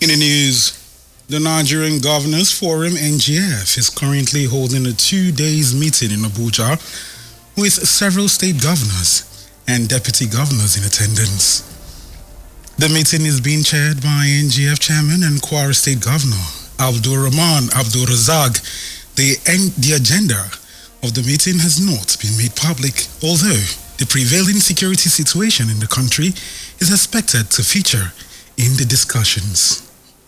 In the news, the Nigerian Governors Forum NGF is currently holding a 2-day meeting in Abuja with several state governors and deputy governors in attendance. The meeting is being chaired by NGF Chairman and Kwara State Governor Abdul Rahman Abdul Razak. The agenda of the meeting has not been made public, although the prevailing security situation in the country is expected to feature in the discussions.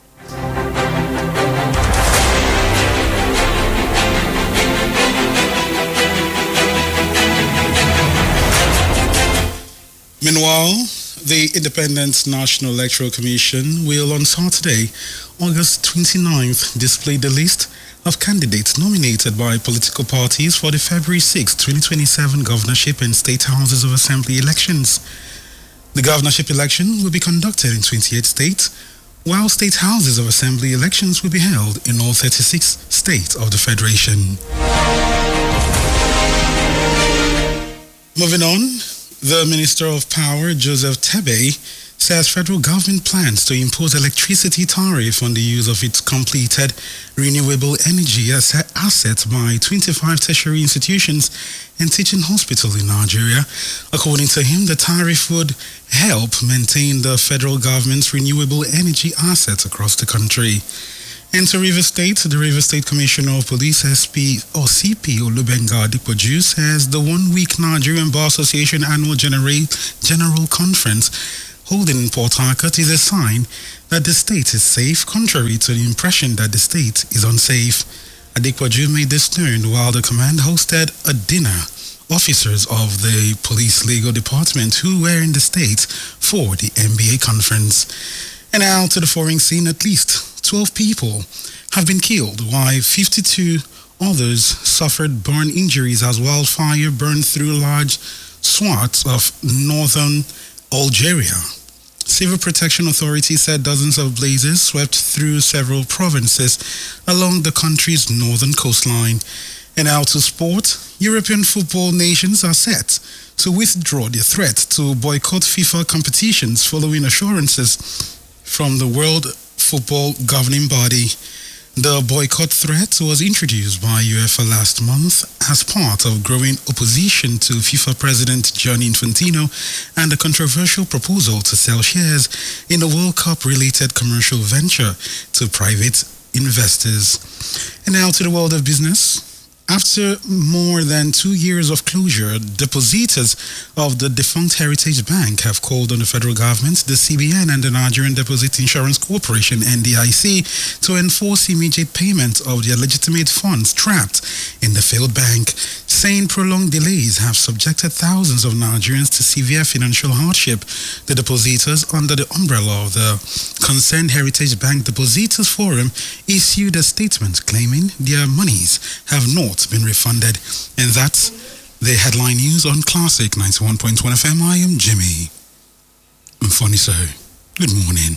Meanwhile, the Independent National Electoral Commission will on Saturday, August 29th, display the list of candidates nominated by political parties for the February 6, 2027 governorship and state houses of assembly elections. The governorship election will be conducted in 28 states, while state houses of assembly elections will be held in all 36 states of the Federation. Moving on, the Minister of Power, Joseph Tebe, says federal government plans to impose electricity tariff on the use of its completed renewable energy assets by 25 tertiary institutions and teaching hospitals in Nigeria. According to him, the tariff would help maintain the federal government's renewable energy assets across the country. And to Rivers State, the Rivers State Commissioner of Police, SP or CP Olubenga Adikpoju, says the one-week Nigerian Bar Association Annual General Conference holding in Port Harcourt is a sign that the state is safe, contrary to the impression that the state is unsafe. Adikpoju made this known while the command hosted a dinner. Officers of the Police Legal Department who were in the state for the NBA conference. And now to the foreign scene, at least 12 people have been killed, while 52 others suffered burn injuries as wildfire burned through large swaths of northern Algeria. Civil Protection Authority said dozens of blazes swept through several provinces along the country's northern coastline. And now to sport, European football nations are set to withdraw their threat to boycott FIFA competitions following assurances from the World Football Governing Body. The boycott threat was introduced by UEFA last month as part of growing opposition to FIFA President Gianni Infantino and the controversial proposal to sell shares in the World Cup-related commercial venture to private investors. And now to the world of business. After more than 2 years of closure, depositors of the defunct Heritage Bank have called on the federal government, the CBN, and the Nigerian Deposit Insurance Corporation, NDIC, to enforce immediate payment of their legitimate funds trapped in the failed bank, saying prolonged delays have subjected thousands of Nigerians to severe financial hardship. The depositors, under the umbrella of the concerned Heritage Bank Depositors Forum, issued a statement claiming their monies have not been refunded. And that's the headline news on Classic 91.1 FM. I am Jimmy Mfoniso. Good morning.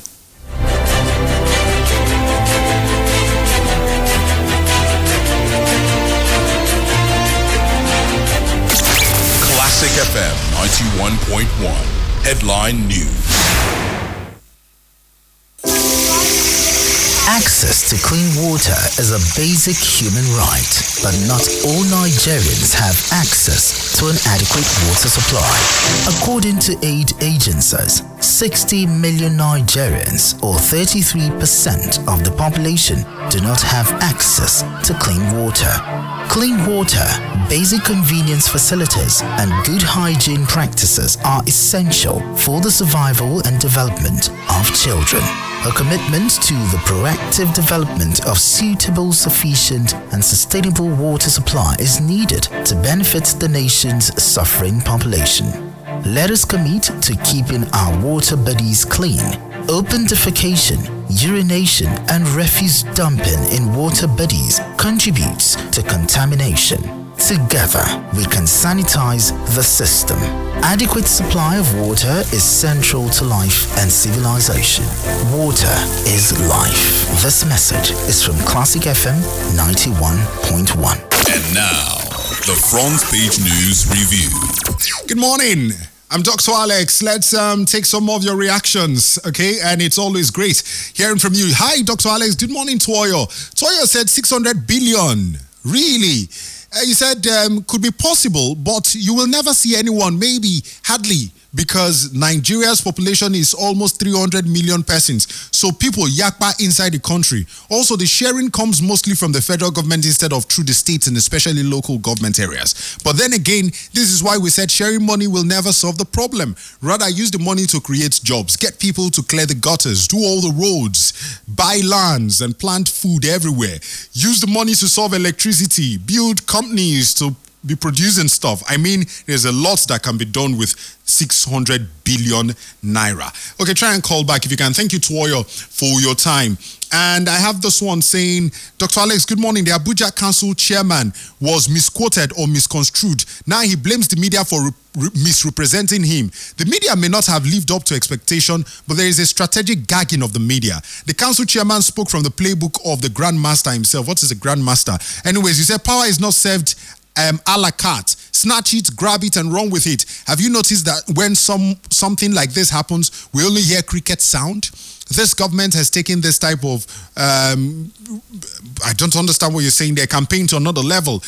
Classic FM 91.1. Headline news. Access to clean water is a basic human right, but not all Nigerians have access to an adequate water supply. According to aid agencies, 60 million Nigerians, or 33% of the population, do not have access to clean water. Clean water, basic convenience facilities, and good hygiene practices are essential for the survival and development of children. A commitment to the proactive development of suitable, sufficient, and sustainable water supply is needed to benefit the nation's suffering population. Let us commit to keeping our water bodies clean. Open defecation, urination, and refuse dumping in water bodies contributes to contamination. Together, we can sanitize the system. Adequate supply of water is central to life and civilization. Water is life. This message is from Classic FM 91.1. And now, the front page news review. Good morning. I'm Dr. Alex. Let's take some of your reactions, okay? And it's always great hearing from you. Hi, Dr. Alex. Good morning, Toyo. Toyo said 600 billion. Really? You said could be possible, but you will never see anyone, maybe, hardly, because Nigeria's population is almost 300 million persons. So people yakpa inside the country. Also, the sharing comes mostly from the federal government instead of through the states and especially local government areas. But then again, this is why we said sharing money will never solve the problem. Rather, use the money to create jobs, get people to clear the gutters, do all the roads, buy lands and plant food everywhere. Use the money to solve electricity, build companies to be producing stuff. I mean, there's a lot that can be done with 600 billion naira. Okay, try and call back if you can. Thank you, Toyo, for your time. And I have this one saying, Dr. Alex, good morning. The Abuja Council chairman was misquoted or misconstrued. Now he blames the media for misrepresenting him. The media may not have lived up to expectation, but there is a strategic gagging of the media. The council chairman spoke from the playbook of the Grandmaster himself. What is a Grandmaster? Anyways, he said power is not served a la carte. Snatch it, grab it, and run with it. Have you noticed that when something like this happens, we only hear cricket sound? This government has taken this type of, I don't understand what you're saying there, campaign to another level.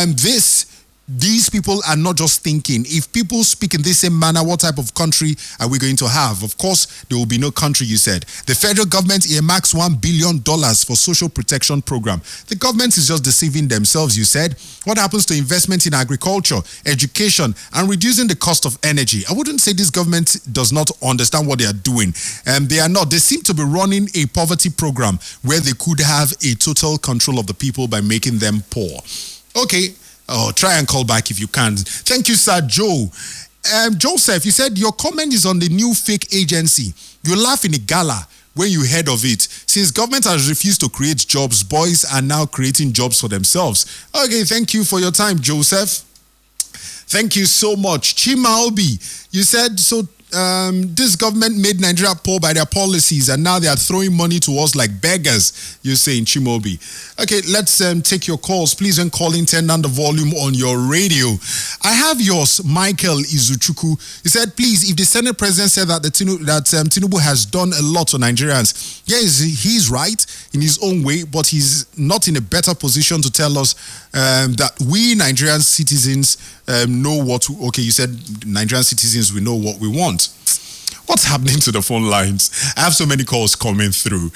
These people are not just thinking. If people speak in this same manner, what type of country are we going to have? Of course, there will be no country, you said. The federal government earmarks $1 billion for social protection program. The government is just deceiving themselves, you said. What happens to investment in agriculture, education, and reducing the cost of energy? I wouldn't say this government does not understand what they are doing. They are not. They seem to be running a poverty program where they could have a total control of the people by making them poor. Okay. Oh, try and call back if you can. Thank you, Sir Joe. Joseph, you said your comment is on the new fake agency. You laugh in a gala when you heard of it. Since government has refused to create jobs, boys are now creating jobs for themselves. Okay, thank you for your time, Joseph. Thank you so much. Chimaobi, you said, so this government made Nigeria poor by their policies and now they are throwing money to us like beggars, you say in Chimobi. Okay, let's take your calls. Please, when calling, turn down the volume on your radio. I have yours, Michael Izuchuku. He said, please, if the Senate President said that Tinubu has done a lot to Nigerians, yes, he's right in his own way, but he's not in a better position to tell us that we Nigerian citizens know what, okay, you said Nigerian citizens, we know what we want. What's happening to the phone lines? I have so many calls coming through.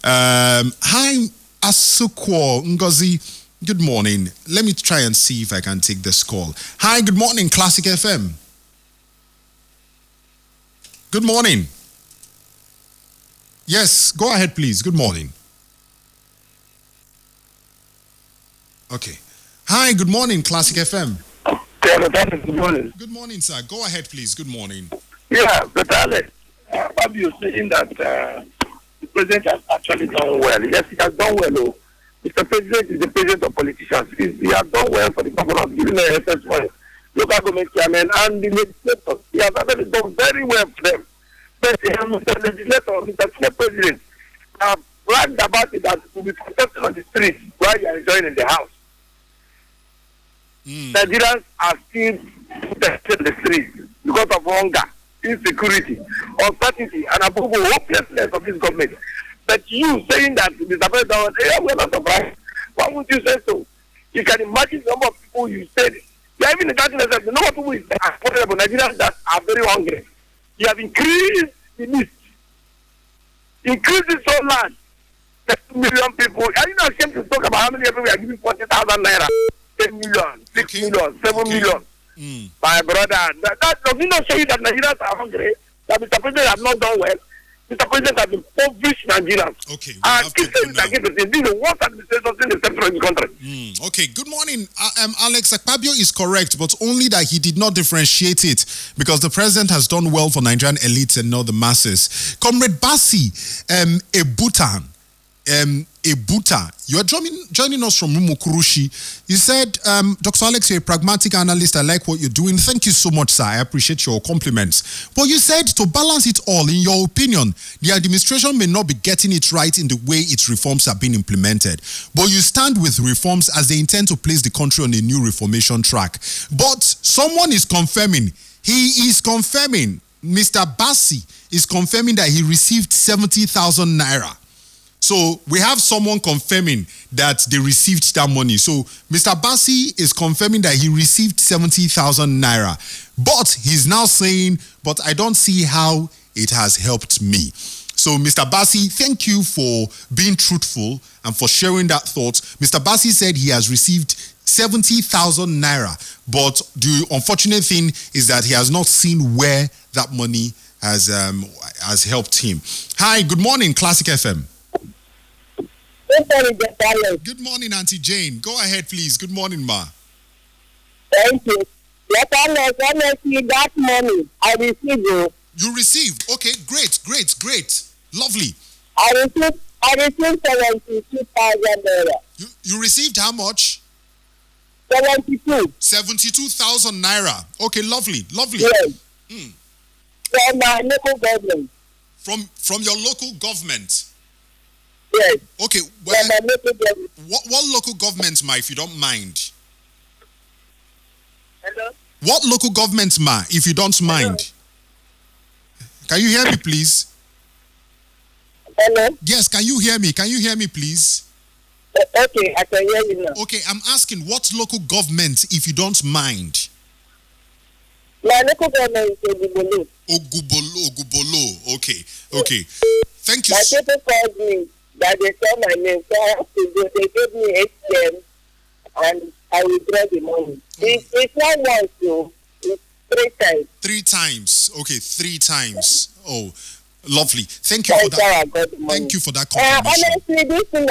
Hi, Asukwo Ngozi. Good morning. Let me try and see if I can take this call. Hi, good morning, Classic FM. Good morning. Yes, go ahead, please. Good morning. Okay. Hi, good morning, Classic FM. Good morning. Good morning, sir. Go ahead, please. Good morning. Yeah, but Alex, Fabio saying that the president has actually done well. Yes, he has done well. Oh. Mr. President is the president of politicians. He has done well for the governors, giving the SS money, local government chairman, and the legislators. He has actually done very well for them. But Mr. Legislator, Mr. Senate President, have bragged about it that will be protected on the streets while you are enjoying in the house. Nigerians are still protected in the streets because of hunger, insecurity, uncertainty, and above all, hopelessness of this government. But you saying that Mr. President, hey, we're not surprised. Why would you say so? You can imagine the number of people you said. You are even imagine that the number of people is affordable Nigerians that are very hungry. You have increased the list. Increased it so large. 10 million people. Are you not ashamed to talk about how many people we are giving 40,000 naira? 10 million, 6 million, 7 million. My brother, that does not show you that Nigerians are hungry, that Mr. President has not done well. Mr. President has impoverished Nigerians. Okay. This is the worst administration in the center of the country. Okay, good morning. Alex Akpabio is correct, but only that he did not differentiate it because the president has done well for Nigerian elites and not the masses. Comrade Basi Ebutan, Ebuta, you are joining us from Rumukurushi. You said, Dr. Alex, you're a pragmatic analyst. I like what you're doing. Thank you so much, sir. I appreciate your compliments. But you said, to balance it all, in your opinion, the administration may not be getting it right in the way its reforms are being implemented. But you stand with reforms as they intend to place the country on a new reformation track. But someone is confirming He is confirming, Mr. Bassi is confirming that he received 70,000 naira. So we have someone confirming that they received that money. So Mr. Bassi is confirming that he received 70,000 naira. But he's now saying, but I don't see how it has helped me. So Mr. Bassi, thank you for being truthful and for sharing that thought. Mr. Bassi said he has received 70,000 naira. But the unfortunate thing is that he has not seen where that money has helped him. Hi, good morning, Classic FM. Good morning, Auntie Jane. Go ahead, please. Good morning, ma. Thank you. Yes, honestly, that money I received. You received? Okay, great. Lovely. I received 72,000 naira. You received how much? 72. 72,000 naira. Okay, lovely. Yes. From my local government. From your local government? Yes. Okay, well, from my local government. What local government, ma, if you don't mind? Hello? What local government, ma, if you don't mind? Hello? Can you hear me, please? Hello? Yes, can you hear me? Can you hear me, please? Okay, I can hear you now. Okay, I'm asking what local government, if you don't mind? My local government is Ogubolo. Ogubolo. Okay. Thank you. My people called me that they saw my name, so I have to go. They gave me ATM and I withdraw the money. It's not once, though. It's 3 times. 3 times. Okay, 3 times. Oh, lovely. Thank you for that. Thank you for that confirmation. Honestly, this thing